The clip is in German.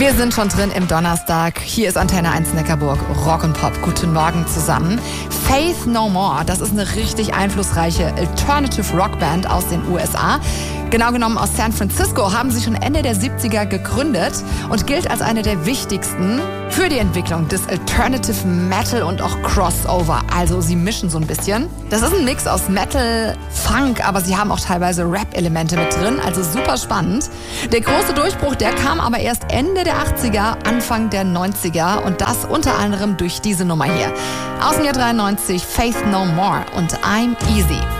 Wir sind schon drin im Donnerstag. Hier ist Antenne 1 Neckarburg, Rock und Pop. Guten Morgen zusammen. Faith No More, das ist eine richtig einflussreiche Alternative Rockband aus den USA. Genau genommen aus San Francisco, haben sie schon Ende der 70er gegründet und gilt als eine der wichtigsten für die Entwicklung des Alternative Metal und auch Crossover. Also sie mischen so ein bisschen. Das ist ein Mix aus Metal, Funk, aber sie haben auch teilweise Rap-Elemente mit drin, also super spannend. Der große Durchbruch, der kam aber erst Ende der 80er, Anfang der 90er und das unter anderem durch diese Nummer hier. Aus dem Jahr 93, Faith No More und I'm Easy.